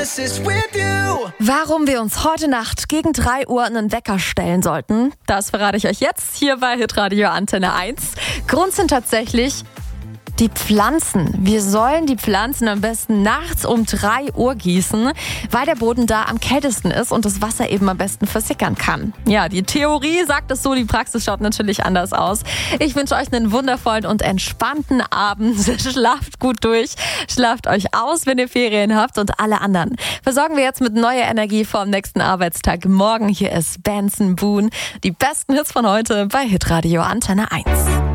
Warum wir uns heute Nacht gegen 3 Uhr einen Wecker stellen sollten, das verrate ich euch jetzt hier bei Hitradio Antenne 1. Grund sind tatsächlich die Pflanzen. Wir sollen die Pflanzen am besten nachts um 3 Uhr gießen, weil der Boden da am kältesten ist und das Wasser eben am besten versickern kann. Ja, die Theorie sagt es so, die Praxis schaut natürlich anders aus. Ich wünsche euch einen wundervollen und entspannten Abend. Schlaft gut durch, schlaft euch aus, wenn ihr Ferien habt, und alle anderen versorgen wir jetzt mit neuer Energie vor dem nächsten Arbeitstag. Morgen hier ist Benson Boone. Die besten Hits von heute bei Hitradio Antenne 1.